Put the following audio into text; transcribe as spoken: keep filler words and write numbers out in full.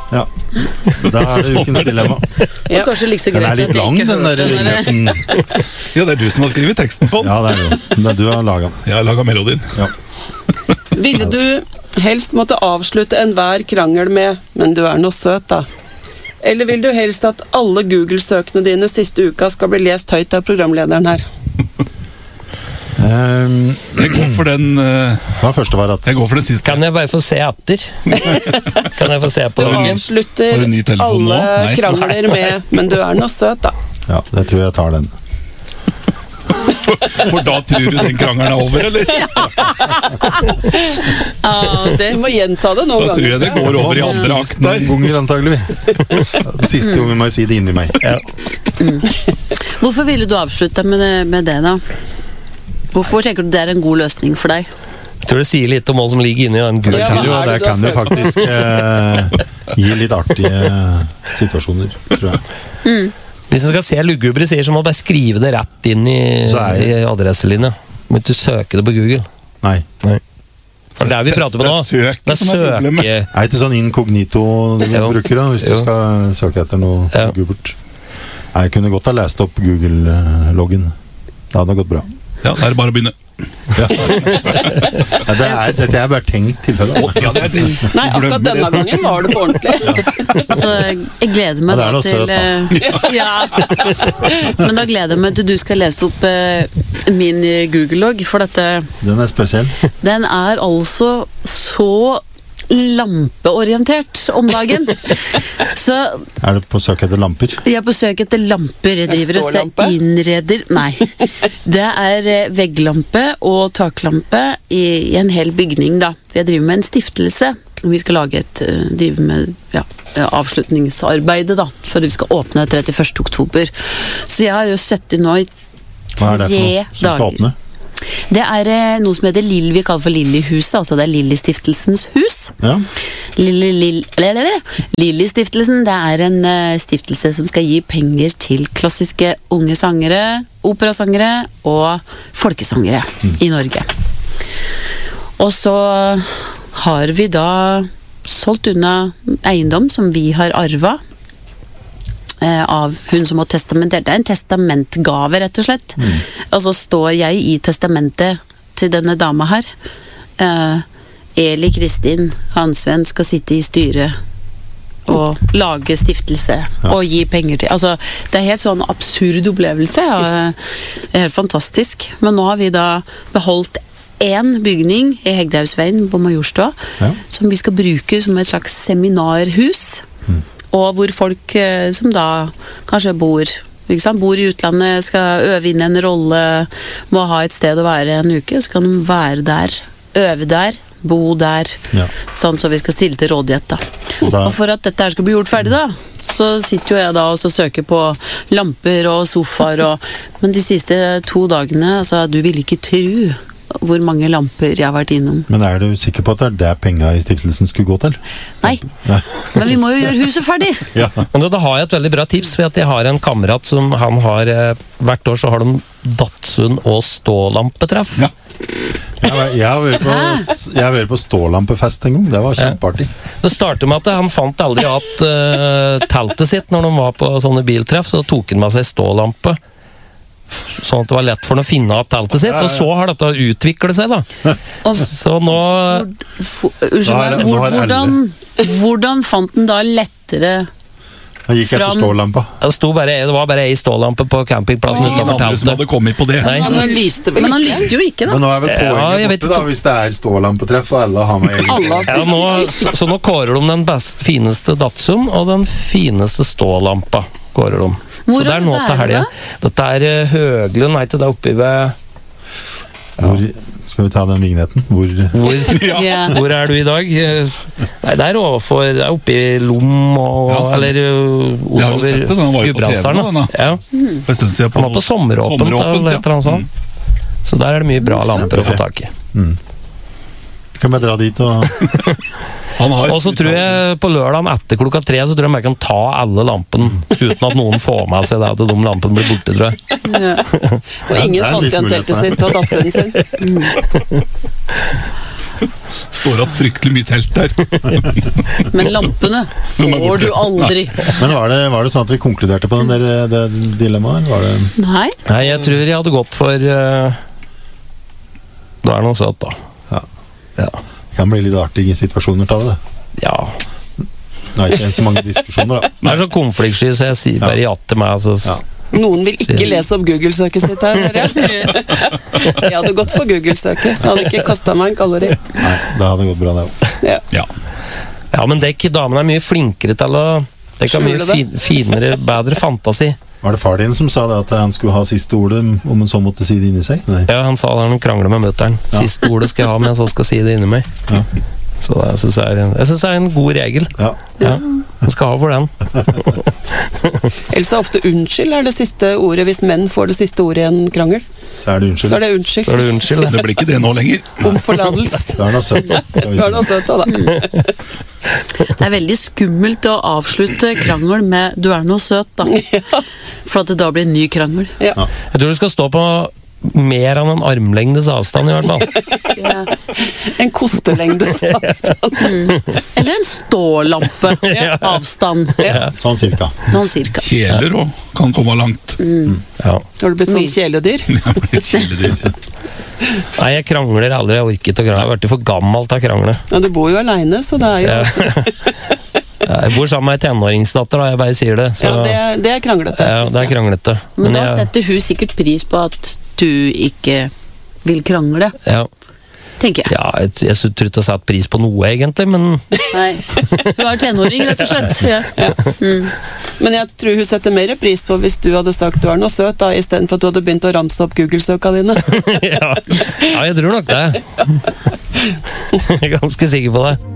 Ja, da er det ukens dilemma. Ja. Kanskje like så greit den er litt lang, den der vignetten. Ja, det er du som har skrivet teksten på den. Ja, det er du. Det er du har laget den. Jeg har laget melodien. Ja. Ville du helst måtte avslutte enhver krangel med, men du er noe søt da? Eller vil du helst at alle Google-søkene dine siste uka skal bli lest høyt av programlederen her? Um, jeg går for den uh, Hva første var at Jeg går for den siste. Kan jeg bare få se etter? Kan jeg få se på Du den? avslutter alle krangler med, men du er noe søt da. Ja, det tror jeg tar den. For, for da tror du den krangelen er over, eller? Ah, det må gjenta det noen ganger. Da tror jeg det går over i andre akt der. Noen ganger antagelig. Siste gangen må jeg si det inni meg. Ja. Mm. Hvorfor ville du avslutte med det, med det da? Hvorfor tenker du det er en god løsning for deg? Jeg tror det sier litt om hva som ligger inne i den Det gullen. kan jo, det kan jo faktisk eh, gi litt artige situasjoner, tror jeg. Mm. Hvis en skal se lugubre sier, så må du bare skrive det rett inn i, i adresselinja. Må ikke søke det på Google. Nei. Nei. Det er det vi prater på nå. Det er søke Det er som er problemet. søke. Er det ikke sånn inkognito du Jo. bruker da, hvis du Jo. skal søke etter noe Ja. gubert? Nei, jeg kunne godt ha lest opp Google-loggen. Det hadde gått bra. Ja, da er det bare å begynne. Ja. Ja, det er, dette er bare tenkt tilfelle. Ja, det er tenkt. Nei, akkurat denne gangen var det på ordentlig. Så jeg gleder meg Ja, det er da noe til søt, eh, ja. Men da gleder jeg meg til du skal lese opp eh, min Google-logg, for dette Den er spesiell. den er altså så lampeorientert om dagen. Så Er det på søk etter lamper? jeg er på søk etter lamper. Jeg driver og ser Stålampe? innreder. Nei. Det er eh, vegglampe og taklampe i, i en hel bygning, da. Jeg driver med en stiftelse. Vi skal lage et eh, drive med ja, avslutningsarbeidet, da. For vi skal åpne trettiførste oktober. Så jeg har jo sittet nå i Hva er det for tre noe som skal dager. åpne? Det er eh, noe som heter Lill, vi kaller for Lilly-huset, altså det er Lilly-stiftelsens hus. Ja. Lilly, Lilly, Lilly-stiftelsen, det er en eh, stiftelse som skal gi penger til klassiske unge sangere, operasangere og folkesangere i Norge. Og så har vi da solgt unna eiendom som vi har arvet, av hun som har testamentert. Det er en testamentgave, rett og slett. Mm. Og så står jeg i testamentet til denne dama her. Uh, Eli Kristin Hansven skal sitte i styret og lage stiftelse ja. Og gi penger til. Altså, det er helt sånn absurd opplevelse. Ja. Yes. Det er helt fantastisk. Men nå har vi da beholdt en bygning i Hegdehaugsveien på Majorstua, ja. Som vi skal bruke som et slags seminarhus. Mm. Og hvor folk eh, som da kanskje bor, ikke sant, bor i utlandet, skal øve inn en rolle, må ha et sted å være en uke, så kan de være der, øve der, bo der, ja. Sånn så vi skal stille til rådighet da. Og, da. Og for at dette her skal bli gjort ferdig da, så sitter jo jeg da og så søker på lamper og sofaer, og, men de siste to dagene, altså, du vil ikke tro hvor mange lamper jeg har vært innom. Men er du sikker på at det er det penga i stiftelsen skulle gå til? Nei, Nei. Men vi må jo gjøre huset ferdig. Ja. Men da, da har jeg et veldig bra tips, for at jeg har en kamerat som han har, eh, hvert år så har de Datsun og stålampetreff. Ja. Jeg, jeg har vært på, jeg har vært på stålampefest en gang, det var kjempeartig. Ja. Det startet med at han fant aldri at uh, teltet sitt når de var på sånne biltreff, så tok han med seg stålampe. Sånn at det var lett for han å finne av teltet sitt, ja, ja. Og så har dette utviklet seg da. Så nå Unnskyld, hvordan, hvordan fant den da lettere Han gikk etter stålampa. Det, sto bare, det var bare ei stålampe på campingplassen oh, utenfor teltet. Som hadde kommet på det. Nei. Ja, men, han lyste vel men han lyste jo ikke da. Men nå er vel poenget ja, borte da, hvis det er stålampetreff og alle har med egen ja, nå, så, så nå kårer de den best, fineste Datsun og den fineste stålampa kårer de. Hvor så det er nå til helga. Dette er uh, Høglund, nei til det oppe ved ja. Hvor, skal vi ta den vignetten? Hvor, hvor, ja. Hvor er du i dag? Nei, det er overfor, det er oppe i Lom og, ja, eller uh, over Gudbrandsdalen. Ja. Mm. Han var på sommeråpent, eller et eller annet sånt. Mm. Så der er det mye bra lamper å få tak i. Mm. Kan vi dra dit og... Og så tror jeg på lørdagen etter klokka tre så tror jeg jeg kan ta alle lampene uten at noen får med seg det at de lampene blir borte, tror jeg. Ja. Og ingen fant igjen teltet sitt og Datsunen sin. Mm. Står at fryktelig mye telt der. Men lampene får du aldri. Men var det, var det sånn at vi konkluderte på den der, det dilemmaet? Var det... Nei. Nei, jeg tror jeg hadde gått for uh, Da er det noe søt, da. Ja. Ja. Det kan bli litt artige situasjoner til det. Ja. Det er ikke så mange diskusjoner, da. Det er så konfliktsky, så jeg sier bare ja til meg. Så ja. Noen vil ikke lese opp Google-søket sitt her, dere. Jeg hadde gått for Google-søket. Det hadde ikke kostet meg en kalori. Nei, det hadde gått bra, det også. Ja. Ja. Ja, men dekk, damene er mye flinkere til å Dekk har mye fin, finere, bedre fantasi. Var det far din som sa det at han skulle ha siste ordet om han så måtte si det inni seg? Nei. Ja, han sa det når han krangler med møtteren. Ja. Siste ordet skal jeg ha, men jeg så skal si det inni meg. Ja. Så det, jeg synes jeg, er en, jeg synes det er en god regel. Ja. Ja, jeg skal ha for den. Ellers er ofte unnskyld er det siste ordet. Hvis menn får det siste ordet i en krangel, Så er det unnskyld. så er det unnskyld. Så er det unnskyld. Det blir ikke det nå lenger. Om forladelse. Det er noe søtt, da. Skal vi Det er si. noe søtt da, da. Det er veldig skummelt å avslutte krangel med 'du er noe søt', da. For at det da blir en ny krangel. Ja. Jeg tror du skal stå på mer enn en armlengdes avstand, i hvert fall. Ja. En kosterlengdes avstand. Eller en stålampe avstand. Ja. Sånn cirka. Noen cirka. Kjeler og kan komme langt. Ja. Har du blitt sånn kjæledyr? Ja, et kjæledyr. Nei, jeg krangler aldri. Jeg orker ikke å krangle. Jeg har vært for gammel til å krangle. Ja, du bor jo alene, så det er jo... Jeg bor sammen med en tenåringsdatter, da. Jeg bare sier det. Så, Ja, det er, det er kranglete. ja, det er kranglete. Men da jeg, setter hun sikkert pris på at du ikke vil krangle, ja, tenker jeg. ja, jeg, jeg tror ikke å sette pris på noe, egentlig, men Nei. Du er tenåring, rett og slett. Ja. Mm. Men jeg tror hun setter mer pris på hvis du hadde sagt du er noe søt, da, i stedet for at du hadde begynt å ramse opp Google-søka dine. ja. ja, jeg tror nok det. Jeg er ganske sikker på det.